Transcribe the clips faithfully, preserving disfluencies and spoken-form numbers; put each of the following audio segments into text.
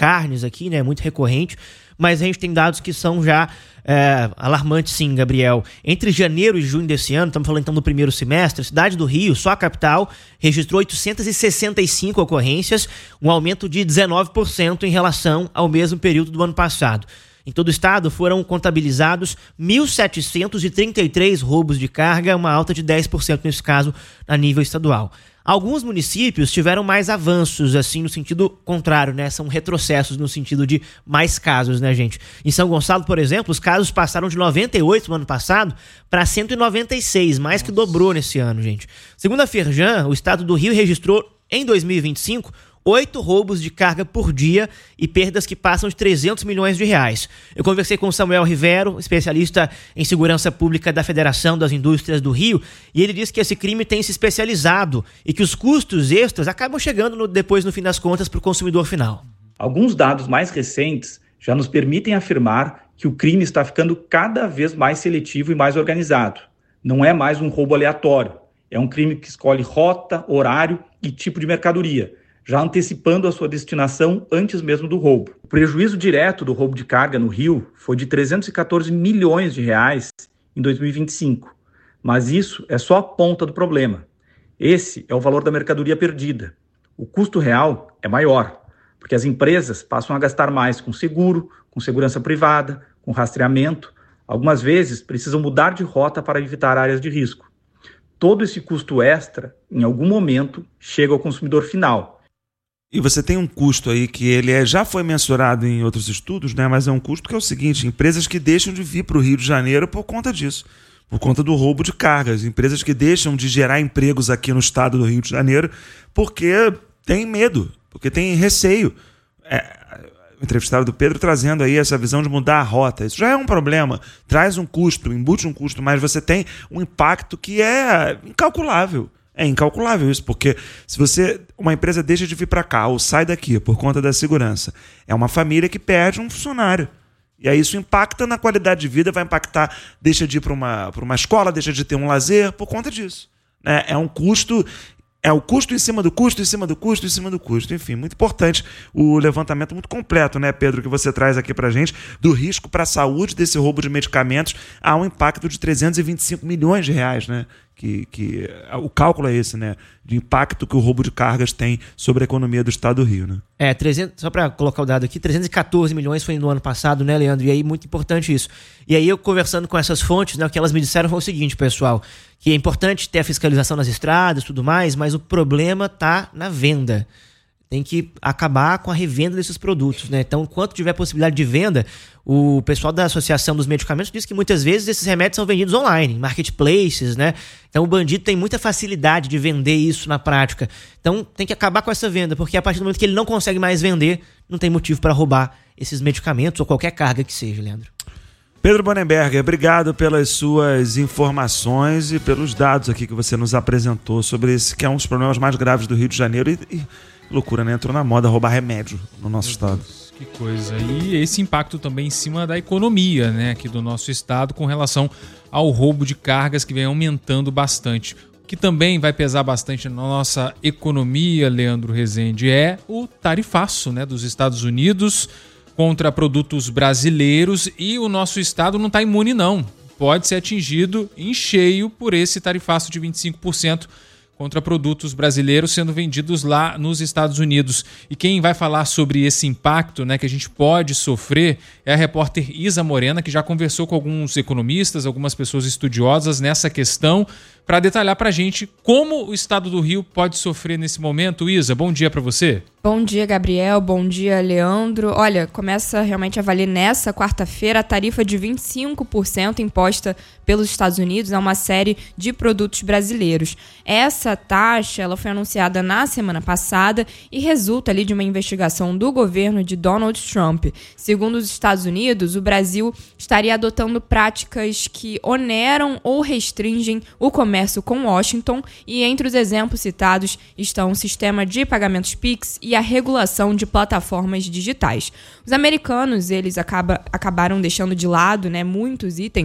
carnes aqui, né? Muito recorrente, mas a gente tem dados que são já é, alarmantes, sim, Gabriel. Entre janeiro e junho desse ano, estamos falando então do primeiro semestre, a cidade do Rio, só a capital, registrou oitocentas e sessenta e cinco ocorrências, um aumento de dezenove por cento em relação ao mesmo período do ano passado. Em todo o estado foram contabilizados mil setecentos e trinta e três roubos de carga, uma alta de dez por cento nesse caso a nível estadual. Alguns municípios tiveram mais avanços, assim, no sentido contrário, né? São retrocessos no sentido de mais casos, né, gente? Em São Gonçalo, por exemplo, os casos passaram de noventa e oito no ano passado para cento e noventa e seis, mais que dobrou nesse ano, gente. Segundo a Firjan, o estado do Rio registrou, em dois mil e vinte e cinco, oito roubos de carga por dia e perdas que passam de trezentos milhões de reais. Eu conversei com o Samuel Rivero, especialista em segurança pública da Federação das Indústrias do Rio, e ele disse que esse crime tem se especializado e que os custos extras acabam chegando no, depois, no fim das contas, para o consumidor final. Alguns dados mais recentes já nos permitem afirmar que o crime está ficando cada vez mais seletivo e mais organizado. Não é mais um roubo aleatório, é um crime que escolhe rota, horário e tipo de mercadoria, já antecipando a sua destinação antes mesmo do roubo. O prejuízo direto do roubo de carga no Rio foi de trezentos e catorze milhões de reais em dois mil e vinte e cinco, mas isso é só a ponta do problema. Esse é o valor da mercadoria perdida. O custo real é maior, porque as empresas passam a gastar mais com seguro, com segurança privada, com rastreamento. Algumas vezes precisam mudar de rota para evitar áreas de risco. Todo esse custo extra, em algum momento, chega ao consumidor final. E você tem um custo aí que ele é, já foi mensurado em outros estudos, né? Mas é um custo que é o seguinte: empresas que deixam de vir para o Rio de Janeiro por conta disso, por conta do roubo de cargas, empresas que deixam de gerar empregos aqui no estado do Rio de Janeiro porque tem medo, porque tem receio. É, o entrevistado do Pedro trazendo aí essa visão de mudar a rota. Isso já é um problema, traz um custo, embute um custo, mas você tem um impacto que é incalculável. É incalculável isso, porque se você, uma empresa deixa de vir para cá ou sai daqui por conta da segurança, é uma família que perde um funcionário. E aí isso impacta na qualidade de vida, vai impactar, deixa de ir para uma, para uma escola, deixa de ter um lazer por conta disso. Né? É um custo, é o custo em cima do custo, em cima do custo, em cima do custo. Enfim, muito importante o levantamento muito completo, né, Pedro, que você traz aqui para a gente, do risco para a saúde desse roubo de medicamentos a um impacto de trezentos e vinte e cinco milhões de reais, né? Que, que o cálculo é esse, né? De impacto que o roubo de cargas tem sobre a economia do estado do Rio, né? É, trezentos, só para colocar o dado aqui, trezentos e catorze milhões foi no ano passado, né, Leandro? E aí, muito importante isso. E aí, eu conversando com essas fontes, né, o que elas me disseram foi o seguinte, pessoal, que é importante ter a fiscalização nas estradas e tudo mais, mas o problema tá na venda. Tem que acabar com a revenda desses produtos, né? Então, enquanto tiver possibilidade de venda, o pessoal da Associação dos Medicamentos diz que muitas vezes esses remédios são vendidos online, em marketplaces, né? Então, o bandido tem muita facilidade de vender isso na prática. Então, tem que acabar com essa venda, porque a partir do momento que ele não consegue mais vender, não tem motivo para roubar esses medicamentos ou qualquer carga que seja, Leandro. Pedro Bonenberger, obrigado pelas suas informações e pelos dados aqui que você nos apresentou sobre esse que é um dos problemas mais graves do Rio de Janeiro e... e... loucura, né? Entrou na moda roubar remédio no nosso Meu estado. Deus, que coisa. E esse impacto também em cima da economia, né, aqui do nosso estado com relação ao roubo de cargas que vem aumentando bastante. O que também vai pesar bastante na nossa economia, Leandro Rezende, é o tarifaço, né, dos Estados Unidos contra produtos brasileiros, e o nosso estado não está imune, não. Pode ser atingido em cheio por esse tarifaço de vinte e cinco por cento contra produtos brasileiros sendo vendidos lá nos Estados Unidos. E quem vai falar sobre esse impacto, né, que a gente pode sofrer é a repórter Isa Morena, que já conversou com alguns economistas, algumas pessoas estudiosas nessa questão, para detalhar para a gente como o estado do Rio pode sofrer nesse momento. Isa, bom dia para você. Bom dia, Gabriel. Bom dia, Leandro. Olha, começa realmente a valer nessa quarta-feira a tarifa de vinte e cinco por cento imposta pelos Estados Unidos a uma série de produtos brasileiros. Essa taxa ela foi anunciada na semana passada e resulta ali de uma investigação do governo de Donald Trump. Segundo os Estados Unidos, o Brasil estaria adotando práticas que oneram ou restringem o comércio com Washington, e entre os exemplos citados estão o sistema de pagamentos Pix e a regulação de plataformas digitais. Os americanos, eles acaba, acabaram deixando de lado, né, muitos itens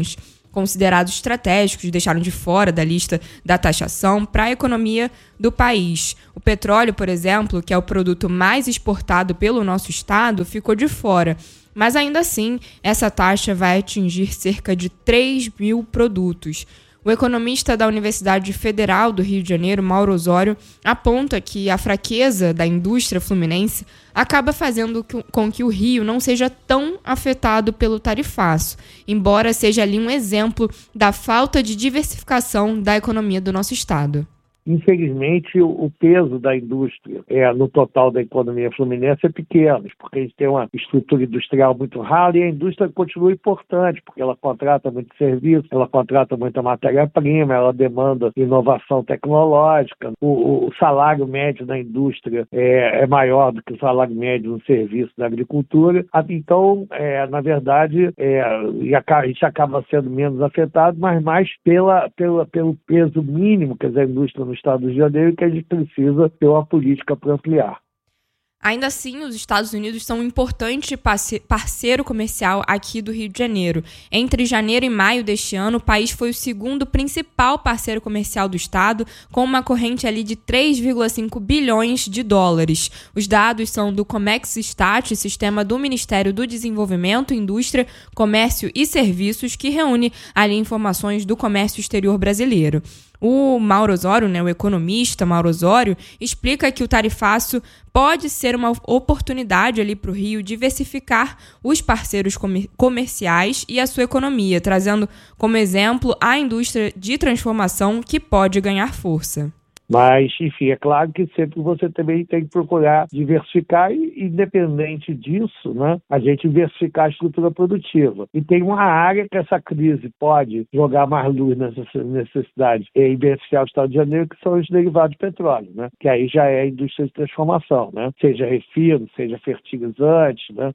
considerados estratégicos, deixaram de fora da lista da taxação para a economia do país. O petróleo, por exemplo, que é o produto mais exportado pelo nosso estado, ficou de fora. Mas ainda assim, essa taxa vai atingir cerca de três mil produtos. O economista da Universidade Federal do Rio de Janeiro, Mauro Osório, aponta que a fraqueza da indústria fluminense acaba fazendo com que o Rio não seja tão afetado pelo tarifaço, embora seja ali um exemplo da falta de diversificação da economia do nosso estado. Infelizmente, o peso da indústria é, no total da economia fluminense é pequeno, porque a gente tem uma estrutura industrial muito rala e a indústria continua importante, porque ela contrata muito serviço, ela contrata muita matéria-prima, ela demanda inovação tecnológica. O, o salário médio da indústria é, é maior do que o salário médio no serviço da agricultura. Então, é, na verdade, é, a gente acaba sendo menos afetado, mas mais pela, pela, pelo peso mínimo que a indústria no Estado do Rio de Janeiro, que a gente precisa ter uma política para ampliar. Ainda assim, os Estados Unidos são um importante parceiro comercial aqui do Rio de Janeiro. Entre janeiro e maio deste ano, o país foi o segundo principal parceiro comercial do estado, com uma corrente ali de três vírgula cinco bilhões de dólares. Os dados são do ComexStat, sistema do Ministério do Desenvolvimento, Indústria, Comércio e Serviços, que reúne ali informações do comércio exterior brasileiro. O Mauro Osório, né, o economista Mauro Osório, explica que o tarifaço pode ser uma oportunidade ali para o Rio diversificar os parceiros comer- comerciais e a sua economia, trazendo como exemplo a indústria de transformação que pode ganhar força. Mas, enfim, é claro que sempre você também tem que procurar diversificar e, independente disso, né, a gente diversificar a estrutura produtiva. E tem uma área que essa crise pode jogar mais luz nessa necessidade em beneficiar o Estado de Janeiro, que são os derivados de petróleo, né, que aí já é a indústria de transformação, né, seja refino, seja fertilizante, né.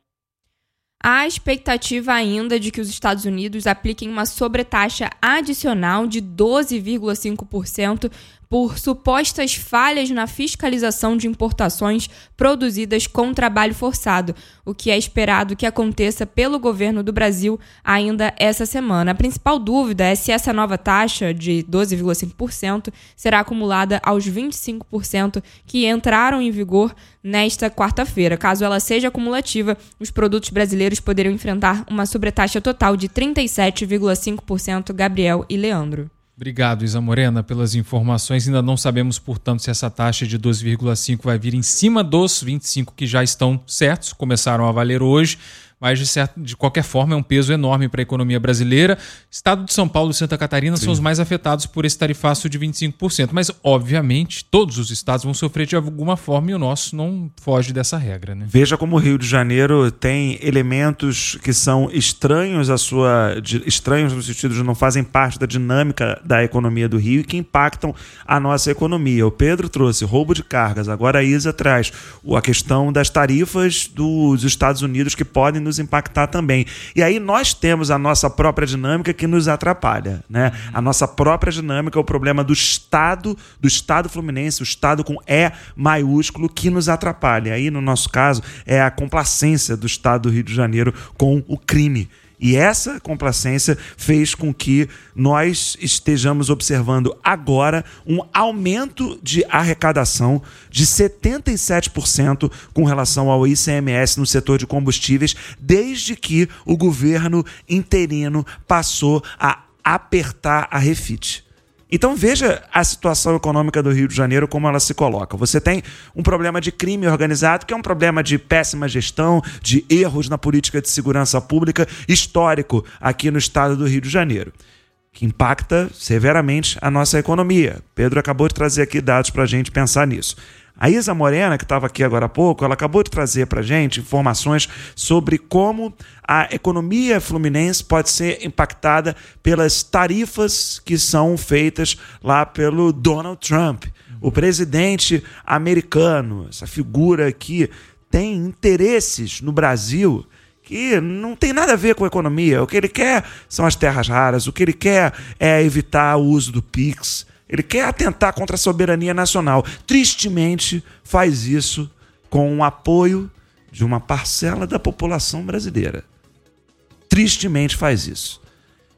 Há expectativa ainda de que os Estados Unidos apliquem uma sobretaxa adicional de doze vírgula cinco por cento por supostas falhas na fiscalização de importações produzidas com trabalho forçado, o que é esperado que aconteça pelo governo do Brasil ainda essa semana. A principal dúvida é se essa nova taxa de doze vírgula cinco por cento será acumulada aos vinte e cinco por cento que entraram em vigor nesta quarta-feira. Caso ela seja acumulativa, os produtos brasileiros poderiam enfrentar uma sobretaxa total de trinta e sete vírgula cinco por cento. Gabriel e Leandro. Obrigado, Isa Morena, pelas informações. Ainda não sabemos, portanto, se essa taxa de doze vírgula cinco vai vir em cima dos vinte e cinco que já estão certos, começaram a valer hoje, mas de, certo, de qualquer forma é um peso enorme para a economia brasileira. Estado de São Paulo e Santa Catarina Sim. são os mais afetados por esse tarifaço de vinte e cinco por cento, mas obviamente todos os estados vão sofrer de alguma forma e o nosso não foge dessa regra, né? Veja como o Rio de Janeiro tem elementos que são estranhos à sua, de, estranhos no sentido de não fazem parte da dinâmica da economia do Rio e que impactam a nossa economia. O Pedro trouxe roubo de cargas, agora a Isa traz a questão das tarifas dos Estados Unidos que podem nos impactar também. E aí nós temos a nossa própria dinâmica que nos atrapalha, né? A nossa própria dinâmica é o problema do Estado, do Estado fluminense, o Estado com E maiúsculo, que nos atrapalha. Aí, no nosso caso, é a complacência do Estado do Rio de Janeiro com o crime. E essa complacência fez com que nós estejamos observando agora um aumento de arrecadação de setenta e sete por cento com relação ao I C M S no setor de combustíveis, desde que o governo interino passou a apertar a Refit. Então veja a situação econômica do Rio de Janeiro, como ela se coloca. Você tem um problema de crime organizado, que é um problema de péssima gestão, de erros na política de segurança pública histórico aqui no estado do Rio de Janeiro, que impacta severamente a nossa economia. Pedro acabou de trazer aqui dados para a gente pensar nisso. A Isa Morena, que estava aqui agora há pouco, ela acabou de trazer para a gente informações sobre como a economia fluminense pode ser impactada pelas tarifas que são feitas lá pelo Donald Trump, o presidente americano, essa figura que tem interesses no Brasil que não tem nada a ver com a economia. O que ele quer são as terras raras, o que ele quer é evitar o uso do Pix. Ele quer atentar contra a soberania nacional. Tristemente, faz isso com o apoio de uma parcela da população brasileira. Tristemente faz isso.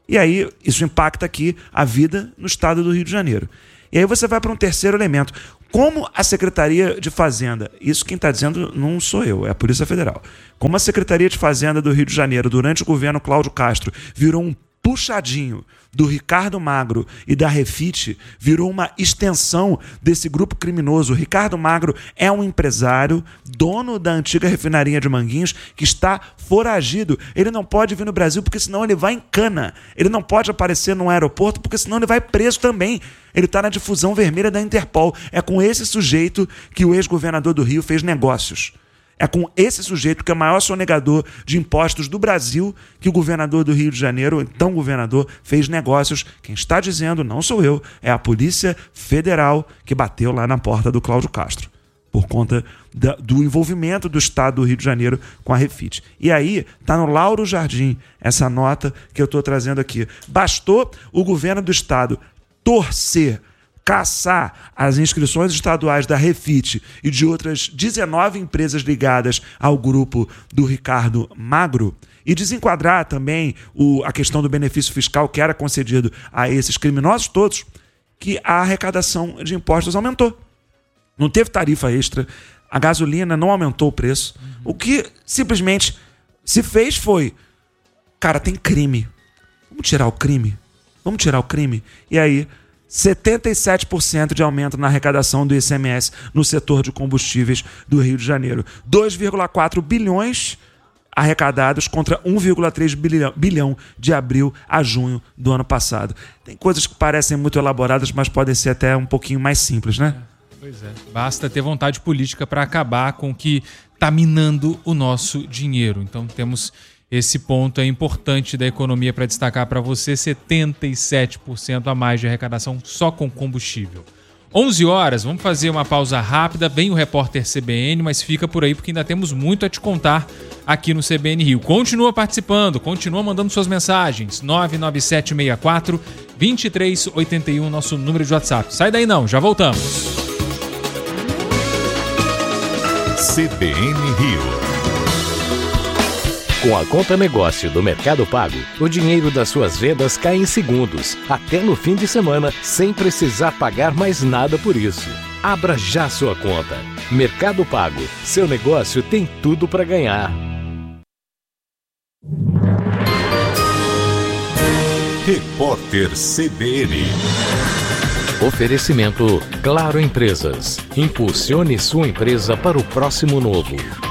E aí isso impacta aqui a vida no estado do Rio de Janeiro. E aí você vai para um terceiro elemento. Como a Secretaria de Fazenda, isso quem está dizendo não sou eu, é a Polícia Federal. Como a Secretaria de Fazenda do Rio de Janeiro, durante o governo Cláudio Castro, virou um puxadinho do Ricardo Magro e da Refit, virou uma extensão desse grupo criminoso. O Ricardo Magro é um empresário, dono da antiga refinaria de Manguinhos, que está foragido. Ele não pode vir no Brasil porque senão ele vai em cana. Ele não pode aparecer no aeroporto porque senão ele vai preso também. Ele está na difusão vermelha da Interpol. É com esse sujeito que o ex-governador do Rio fez negócios. É com esse sujeito, que é o maior sonegador de impostos do Brasil, que o governador do Rio de Janeiro, então governador, fez negócios. Quem está dizendo não sou eu, é a Polícia Federal que bateu lá na porta do Cláudio Castro, por conta da, do envolvimento do Estado do Rio de Janeiro com a Refit. E aí está no Lauro Jardim essa nota que eu estou trazendo aqui. Bastou o governo do Estado torcer, caçar as inscrições estaduais da Refit e de outras dezenove empresas ligadas ao grupo do Ricardo Magro e desenquadrar também o, a questão do benefício fiscal que era concedido a esses criminosos todos, que a arrecadação de impostos aumentou. Não teve tarifa extra, a gasolina não aumentou o preço. O que simplesmente se fez foi, cara, tem crime. Vamos tirar o crime? Vamos tirar o crime? E aí setenta e sete por cento de aumento na arrecadação do I C M S no setor de combustíveis do Rio de Janeiro. dois vírgula quatro bilhões arrecadados contra um vírgula três bilhão de abril a junho do ano passado. Tem coisas que parecem muito elaboradas, mas podem ser até um pouquinho mais simples, né? Pois é. Basta ter vontade política para acabar com o que está minando o nosso dinheiro. Então temos esse ponto é importante da economia para destacar para você, setenta e sete por cento a mais de arrecadação só com combustível. onze horas, vamos fazer uma pausa rápida, vem o repórter C B N, mas fica por aí porque ainda temos muito a te contar aqui no C B N Rio. Continua participando, continua mandando suas mensagens, nove nove sete seis quatro, dois três oito um, nosso número de WhatsApp. Sai daí não, já voltamos. C B N Rio. Com a conta negócio do Mercado Pago, o dinheiro das suas vendas cai em segundos, até no fim de semana, sem precisar pagar mais nada por isso. Abra já sua conta. Mercado Pago, seu negócio tem tudo para ganhar. Repórter C B N. Oferecimento Claro Empresas. Impulsione sua empresa para o próximo novo.